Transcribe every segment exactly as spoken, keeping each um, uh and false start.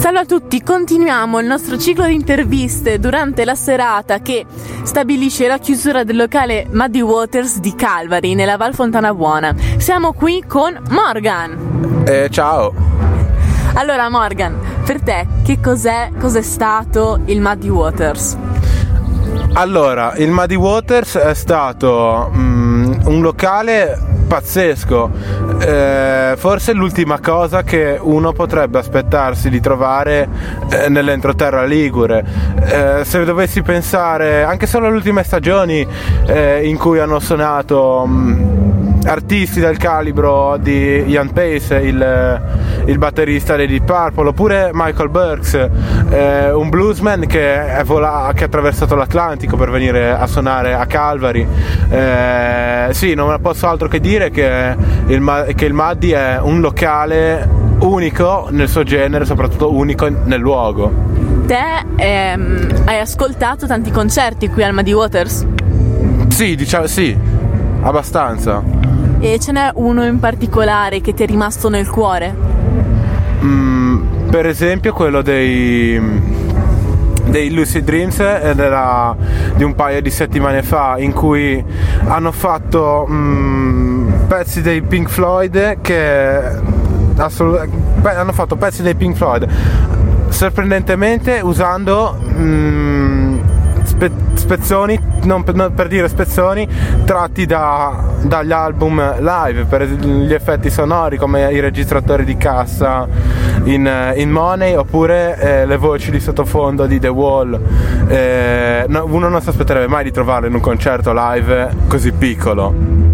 Salve a tutti, continuiamo il nostro ciclo di interviste durante la serata che stabilisce la chiusura del locale Muddy Waters di Calvary nella Val Fontana Buona. Siamo qui con Morgan. Eh, ciao. Allora Morgan, per te che cos'è, cos'è stato il Muddy Waters? Allora, il Muddy Waters è stato um, un locale pazzesco, eh, forse l'ultima cosa che uno potrebbe aspettarsi di trovare eh, nell'entroterra ligure. Eh, se dovessi pensare anche solo alle ultime stagioni eh, in cui hanno suonato um, artisti del calibro di Ian Pace, il, il batterista di Deep Purple, oppure Michael Burks, eh, un bluesman che, è vola- che ha attraversato l'Atlantico per venire a suonare a Calvary. Eh, sì, non posso altro che dire che il, che il Muddy è un locale unico nel suo genere, soprattutto unico nel luogo. Te ehm, hai ascoltato tanti concerti qui al Muddy Waters? Sì, diciamo sì, abbastanza. E ce n'è uno in particolare che ti è rimasto nel cuore? Mm, per esempio quello dei dei Lucid Dreams, ed era di un paio di settimane fa, in cui hanno fatto mm, pezzi dei Pink Floyd che assolut- hanno fatto pezzi dei Pink Floyd sorprendentemente usando mm, spe- spezzoni, non per, non per dire spezzoni tratti da, dagli album live, per gli effetti sonori come i registratori di cassa in, in Money, oppure eh, le voci di sottofondo di The Wall. Eh, no, uno non si aspetterebbe mai di trovarlo in un concerto live così piccolo.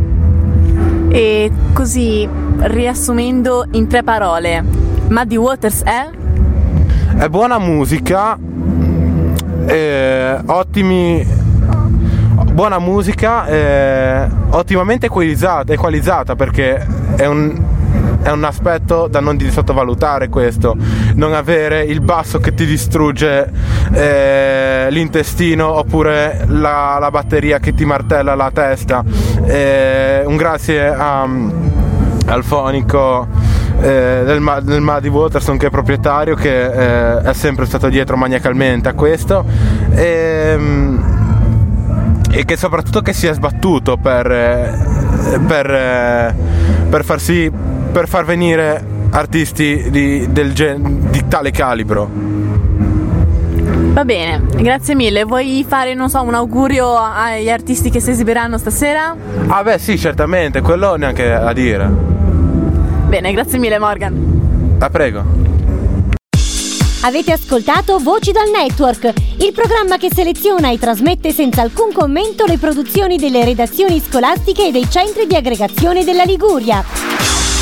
E così, riassumendo in tre parole, Muddy Waters è? È buona musica, eh, ottimi buona musica, eh, ottimamente equalizzata, equalizzata perché è un, è un aspetto da non di sottovalutare, questo, non avere il basso che ti distrugge eh, l'intestino, oppure la, la batteria che ti martella la testa. Eh, un grazie a, al fonico eh, del, del Muddy Waters, che è proprietario, che eh, è sempre stato dietro maniacalmente a questo, e, e che soprattutto che si è sbattuto per, per, per far sì, per far venire artisti di, del gen, di tale calibro. Va bene, grazie mille. Vuoi fare, non so, un augurio agli artisti che si esibiranno stasera? Ah beh sì, certamente, quello neanche a dire. Bene, grazie mille Morgan. La prego. Avete ascoltato Voci dal Network, il programma che seleziona e trasmette senza alcun commento le produzioni delle redazioni scolastiche e dei centri di aggregazione della Liguria.